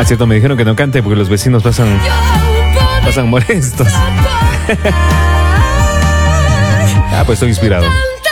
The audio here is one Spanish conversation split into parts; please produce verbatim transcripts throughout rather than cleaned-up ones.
Ah, cierto, me dijeron que no cante porque los vecinos pasan, pasan molestos. Ah, pues estoy inspirado.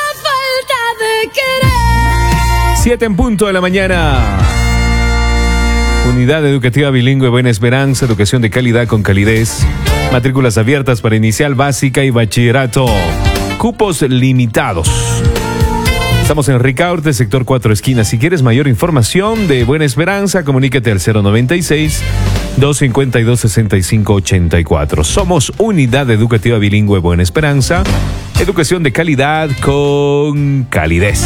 Siete en punto de la mañana. Unidad Educativa Bilingüe Buena Esperanza, educación de calidad con calidez. Matrículas abiertas para inicial, básica y bachillerato. Cupos limitados. Estamos en Ricaurte, sector cuatro esquinas. Si quieres mayor información de Buena Esperanza, comunícate al cero noventa y seis, doscientos cincuenta y dos, sesenta y cinco ochenta y cuatro. Somos Unidad Educativa Bilingüe Buena Esperanza. Educación de calidad con calidez.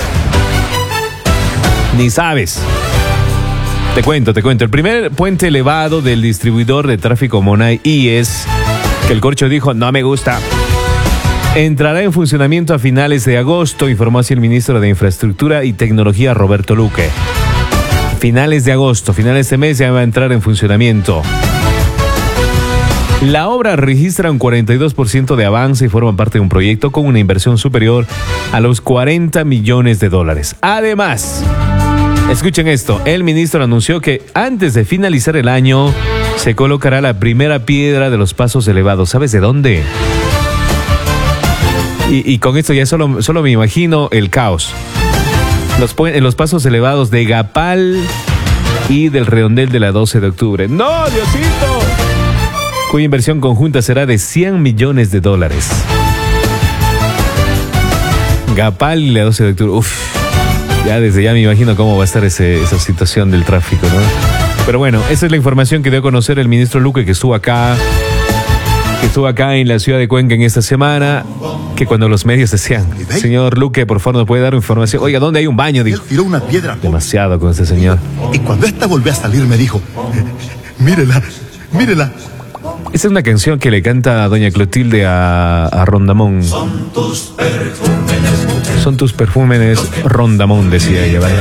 Ni sabes. Te cuento, te cuento. El primer puente elevado del distribuidor de tráfico Monay I E S, que el Corcho dijo, no me gusta, entrará en funcionamiento a finales de agosto, informó así el ministro de Infraestructura y Tecnología, Roberto Luque. Finales de agosto, finales de mes ya va a entrar en funcionamiento. La obra registra un cuarenta y dos por ciento de avance y forma parte de un proyecto con una inversión superior a los cuarenta millones de dólares. Además, escuchen esto, el ministro anunció que antes de finalizar el año se colocará la primera piedra de los pasos elevados. ¿Sabes de dónde? Y, y con esto ya solo, solo me imagino el caos. Los, los pasos elevados de Gapal y del redondel de la doce de octubre. ¡No, Diosito! Cuya inversión conjunta será de cien millones de dólares. Gapal y la doce de octubre. Uf, ya desde ya me imagino cómo va a estar ese, esa situación del tráfico, ¿no? Pero bueno, esa es la información que dio a conocer el ministro Luque, que estuvo acá, que estuvo acá en la ciudad de Cuenca en esta semana, que cuando los medios decían, señor Luque, por favor, ¿nos puede dar información? Oiga, ¿dónde hay un baño? Dijo. Él tiró una piedra. Demasiado con este señor. Y cuando esta volvió a salir me dijo, mírela, mírela. Esa es una canción que le canta a doña Clotilde a, a Rondamón. Son tus perfúmenes, Son tus perfúmenes, Rondamón, decía ella, ¿verdad?